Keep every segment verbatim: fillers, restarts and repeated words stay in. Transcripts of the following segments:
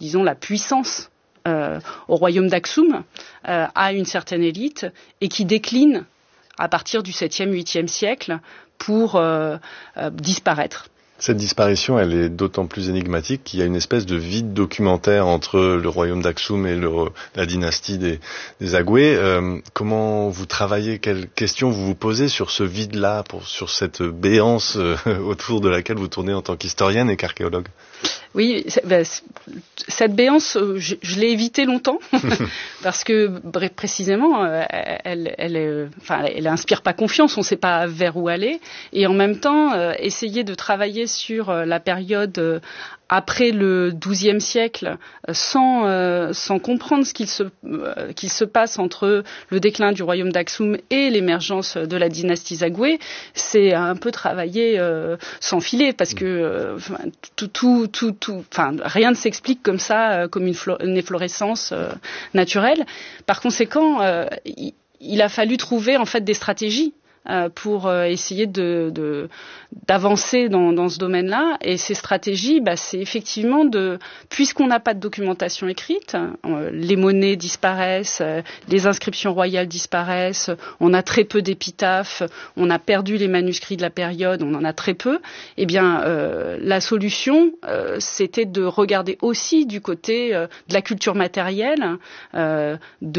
disons, la puissance euh, au royaume d'Aksum euh, à une certaine élite et qui décline à partir du septième, huitième siècle pour euh, euh, disparaître. Cette disparition, elle est d'autant plus énigmatique qu'il y a une espèce de vide documentaire entre le royaume d'Aksum et le, la dynastie des, des Agoué. Euh, comment vous travaillez, quelles questions vous vous posez sur ce vide-là, pour, sur cette béance euh, autour de laquelle vous tournez en tant qu'historienne et qu'archéologue? Oui, ben, cette béance, je, je l'ai évitée longtemps parce que précisément, elle, elle, elle, enfin, elle inspire pas confiance. On ne sait pas vers où aller, et en même temps, euh, essayer de travailler sur la période euh, après le douzième siècle, sans euh, sans comprendre ce qu'il se euh, qu'il se passe entre le déclin du royaume d'Aksum et l'émergence de la dynastie Zagoué, c'est un peu travailler euh, sans filet, parce que euh, tout tout tout tout enfin rien ne s'explique comme ça, euh, comme une, flo- une efflorescence euh, naturelle. Par conséquent, euh, il, il a fallu trouver en fait des stratégies Euh, pour euh, essayer de, de d'avancer dans, dans ce domaine-là. Et ces stratégies, bah, c'est effectivement de, puisqu'on n'a pas de documentation écrite, euh, les monnaies disparaissent, euh, les inscriptions royales disparaissent, on a très peu d'épitaphes, on a perdu les manuscrits de la période, on en a très peu. Eh bien, euh, la solution, euh, c'était de regarder aussi du côté euh, de la culture matérielle, euh,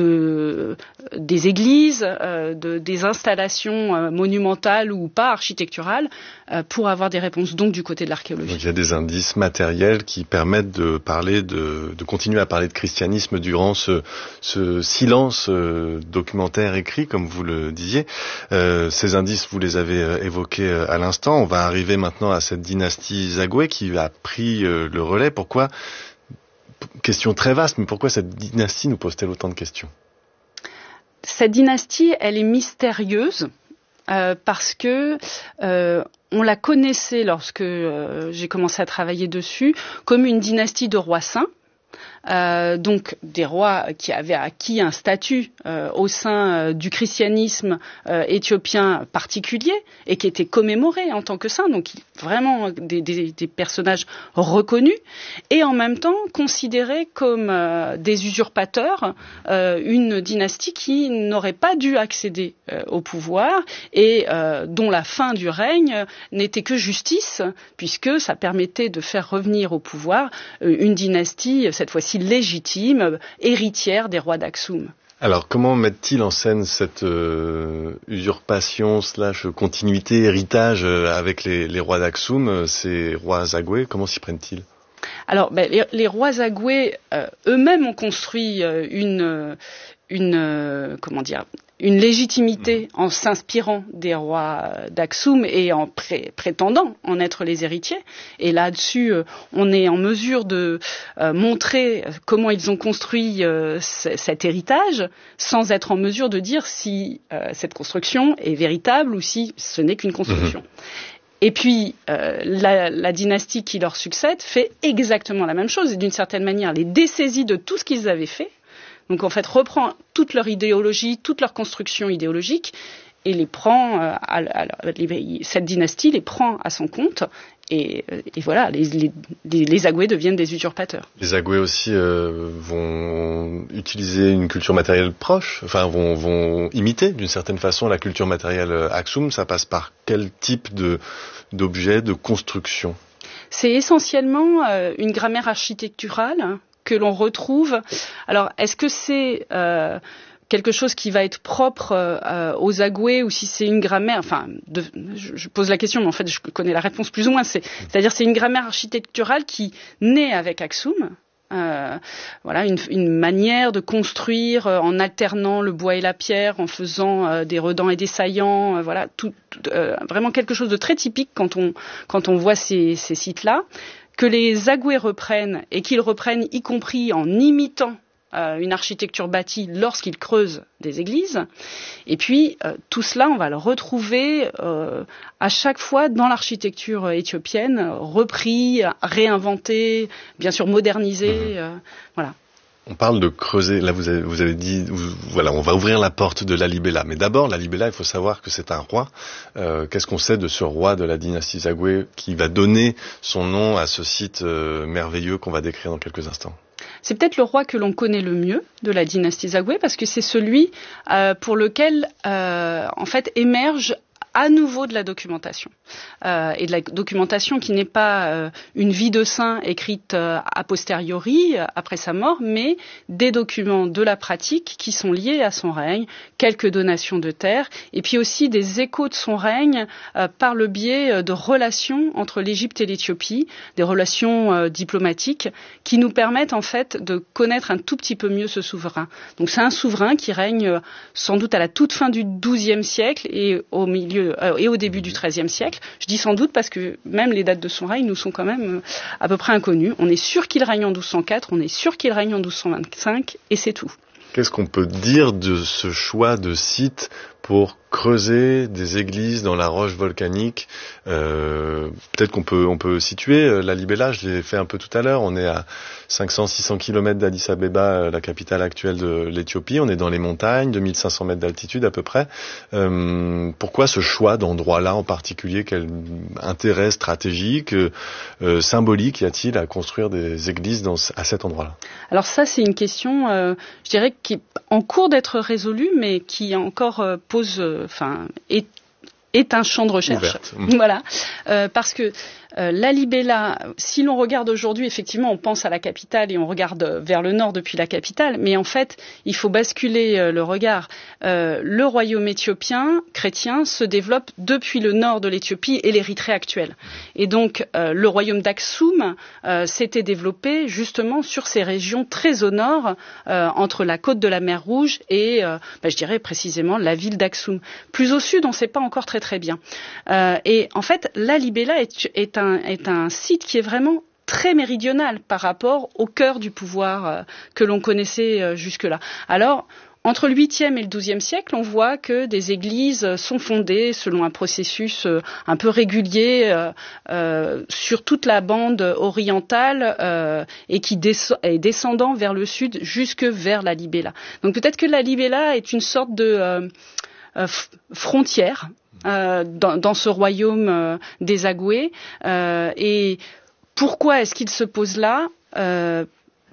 de des églises, euh, de des installations monumentales ou pas architecturales, euh, pour avoir des réponses, donc du côté de l'archéologie. Donc il y a des indices matériels qui permettent de parler de, de continuer à parler de christianisme durant ce, ce silence euh, documentaire écrit, comme vous le disiez. Euh, ces indices, vous les avez euh, évoqués euh, à l'instant. On va arriver maintenant à cette dynastie Zagoué qui a pris euh, le relais. Pourquoi, question très vaste, mais pourquoi cette dynastie nous pose-t-elle autant de questions? Cette dynastie, elle est mystérieuse. Euh, parce que euh, on la connaissait lorsque euh, j'ai commencé à travailler dessus comme une dynastie de rois saints, euh, donc des rois qui avaient acquis un statut euh, au sein euh, du christianisme euh, éthiopien particulier et qui étaient commémorés en tant que saints, donc vraiment des, des, des personnages reconnus, et en même temps considérés comme euh, des usurpateurs, euh, une dynastie qui n'aurait pas dû accéder euh, au pouvoir et euh, dont la fin du règne n'était que justice, puisque ça permettait de faire revenir au pouvoir euh, une dynastie, cette fois-ci légitime, héritière des rois d'Aksum. Alors, comment mettent-ils en scène cette euh, usurpation slash continuité, héritage euh, avec les, les rois d'Aksum, ces rois Zagoué, comment s'y prennent-ils? Alors, ben, les, les rois Zagoué euh, eux-mêmes ont construit euh, une, une euh, comment dire, une légitimité en s'inspirant des rois d'Aksum et en pré- prétendant en être les héritiers. Et là-dessus, euh, on est en mesure de euh, montrer comment ils ont construit euh, c- cet héritage, sans être en mesure de dire si euh, cette construction est véritable ou si ce n'est qu'une construction. Mmh. Et puis, euh, la, la dynastie qui leur succède fait exactement la même chose, et d'une certaine manière les dessaisit de tout ce qu'ils avaient fait. Donc en fait, reprend toute leur idéologie, toute leur construction idéologique, et les prend, euh, à, à, à, les, cette dynastie les prend à son compte, et, et voilà, les, les, les, les Zagoué deviennent des usurpateurs. Les Zagoué aussi euh, vont utiliser une culture matérielle proche, enfin vont, vont imiter d'une certaine façon la culture matérielle Aksum. Ça passe par quel type de, d'objet, de construction? C'est essentiellement euh, une grammaire architecturale que l'on retrouve. Alors, est-ce que c'est euh, quelque chose qui va être propre euh, aux Zagoué, ou si c'est une grammaire, enfin, de, je, je pose la question, mais en fait, je connais la réponse plus ou moins. C'est, c'est-à-dire, c'est une grammaire architecturale qui naît avec Aksum. Euh, voilà, une, une manière de construire euh, en alternant le bois et la pierre, en faisant euh, des redans et des saillants. Euh, voilà, tout, tout, euh, vraiment quelque chose de très typique quand on quand on voit ces, ces sites-là, que les Zagoué reprennent, et qu'ils reprennent y compris en imitant euh, une architecture bâtie lorsqu'ils creusent des églises. Et puis, euh, tout cela, on va le retrouver euh, à chaque fois dans l'architecture éthiopienne, repris, réinventé, bien sûr modernisé. Euh, voilà. On parle de creuser, là vous avez, vous avez dit, vous, voilà, on va ouvrir la porte de Lalibela. Mais d'abord, Lalibela, il faut savoir que c'est un roi. Euh, qu'est-ce qu'on sait de ce roi de la dynastie Zagwe qui va donner son nom à ce site euh, merveilleux qu'on va décrire dans quelques instants? C'est peut-être le roi que l'on connaît le mieux de la dynastie Zagwe parce que c'est celui euh, pour lequel, euh, en fait, émerge à nouveau de la documentation. Euh, et de la documentation qui n'est pas euh, une vie de saint écrite euh, a posteriori, euh, après sa mort, mais des documents de la pratique qui sont liés à son règne, quelques donations de terres, et puis aussi des échos de son règne euh, par le biais euh, de relations entre l'Égypte et l'Éthiopie, des relations euh, diplomatiques qui nous permettent en fait de connaître un tout petit peu mieux ce souverain. Donc c'est un souverain qui règne euh, sans doute à la toute fin du douzième siècle et au milieu euh, et au début du treizième siècle. Je dis sans doute parce que même les dates de son règne nous sont quand même euh, à peu près inconnues. On est sûr qu'il règne en douze cent quatre, on est sûr qu'il règne en douze cent vingt-cinq, et c'est tout. Qu'est-ce qu'on peut dire de ce choix de site pour creuser des églises dans la roche volcanique? euh, Peut-être qu'on peut on peut situer euh, Lalibela, je l'ai fait un peu tout à l'heure. On est à cinq cents à six cents kilomètres d'Addis Abeba, euh, la capitale actuelle de l'Éthiopie. On est dans les montagnes, deux mille cinq cents mètres d'altitude à peu près. Euh, pourquoi ce choix d'endroit-là en particulier? Quel intérêt stratégique, euh, symbolique y a-t-il à construire des églises dans, à cet endroit-là? Alors ça, c'est une question, euh, je dirais, qui est en cours d'être résolue, mais qui encore euh, pose, enfin, euh, est, est un champ de recherche. Mmh. Voilà, euh, parce que euh, Lalibela, si l'on regarde aujourd'hui, effectivement, on pense à la capitale et on regarde vers le nord depuis la capitale, mais en fait, il faut basculer euh, le regard. Euh, le royaume éthiopien chrétien se développe depuis le nord de l'Éthiopie et l'Érythrée actuelle. Et donc, euh, le royaume d'Aksum euh, s'était développé justement sur ces régions très au nord, euh, entre la côte de la mer Rouge et, euh, bah, je dirais précisément, la ville d'Aksum. Plus au sud, on ne sait pas encore très très bien. Euh, et en fait, Lalibela est, est, un, est un site qui est vraiment très méridional par rapport au cœur du pouvoir euh, que l'on connaissait euh, jusque-là. Alors, entre le huitième et le douzième siècle, on voit que des églises sont fondées selon un processus euh, un peu régulier euh, euh, sur toute la bande orientale euh, et qui descend, est descendant vers le sud jusque vers Lalibela. Donc peut-être que Lalibela est une sorte de euh, euh, frontière euh, dans, dans ce royaume euh, des Zagwe. Euh, et pourquoi est-ce qu'il se pose là? euh,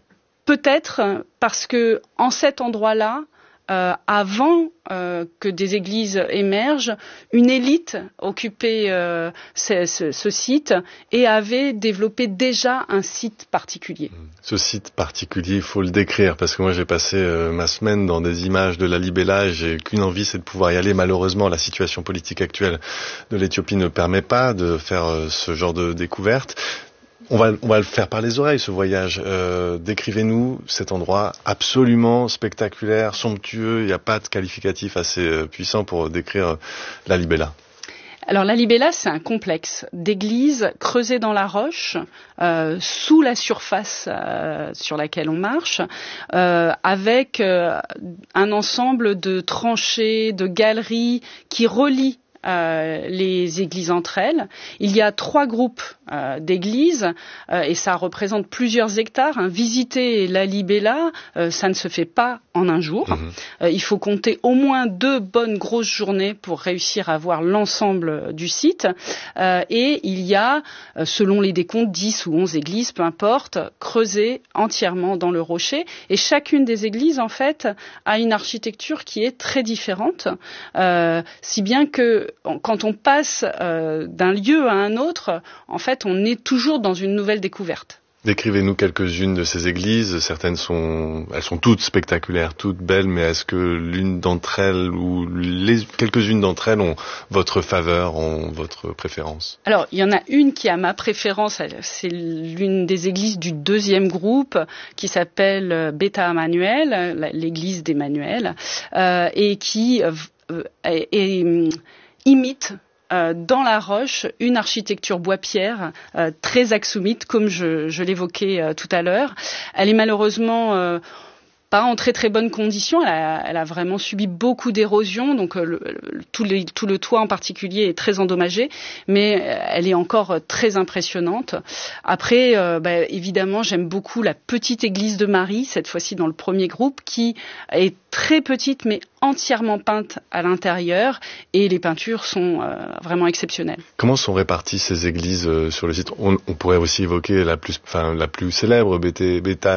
Peut-être parce que en cet endroit-là, Euh, avant euh, que des églises émergent, une élite occupait euh, ce, ce, ce site et avait développé déjà un site particulier. Ce site particulier, il faut le décrire, parce que moi j'ai passé euh, ma semaine dans des images de Lalibela et j'ai qu'une envie, c'est de pouvoir y aller. Malheureusement, la situation politique actuelle de l'Éthiopie ne permet pas de faire euh, ce genre de découverte. On va, on va le faire par les oreilles, ce voyage. Euh, décrivez-nous cet endroit absolument spectaculaire, somptueux. Il n'y a pas de qualificatif assez puissant pour décrire Lalibela. Alors Lalibela, c'est un complexe d'églises creusées dans la roche, euh, sous la surface euh, sur laquelle on marche, euh, avec euh, un ensemble de tranchées, de galeries qui relient Euh, les églises entre elles. Il y a trois groupes euh, d'églises euh, et ça représente plusieurs hectares. Hein. Visiter Lalibela, euh, ça ne se fait pas en un jour. Mmh. Euh, il faut compter au moins deux bonnes grosses journées pour réussir à voir l'ensemble du site. Euh, et il y a, euh, selon les décomptes, dix ou onze églises, peu importe, creusées entièrement dans le rocher. Et chacune des églises, en fait, a une architecture qui est très différente, euh, si bien que quand on passe euh, d'un lieu à un autre, en fait, on est toujours dans une nouvelle découverte. Décrivez-nous quelques-unes de ces églises. Certaines sont, elles sont toutes spectaculaires, toutes belles, mais est-ce que l'une d'entre elles ou les, quelques-unes d'entre elles ont votre faveur, ont votre préférence? Alors, il y en a une qui a ma préférence. C'est l'une des églises du deuxième groupe qui s'appelle Beta Emmanuel, l'église d'Emmanuel, euh, et qui euh, est, est imite euh, dans la roche une architecture bois-pierre euh, très aksumite, comme je, je l'évoquais euh, tout à l'heure. Elle est malheureusement euh, pas en très très bonnes conditions. Elle a, elle a vraiment subi beaucoup d'érosion, donc euh, le, le, tout, les, tout le toit en particulier est très endommagé, mais elle est encore très impressionnante. Après, euh, bah, évidemment, j'aime beaucoup la petite église de Marie, cette fois-ci dans le premier groupe, qui est très petite mais entièrement peinte à l'intérieur, et les peintures sont euh, vraiment exceptionnelles. Comment sont réparties ces églises euh, sur le site? on, on pourrait aussi évoquer la plus, enfin, la plus célèbre, Bethesda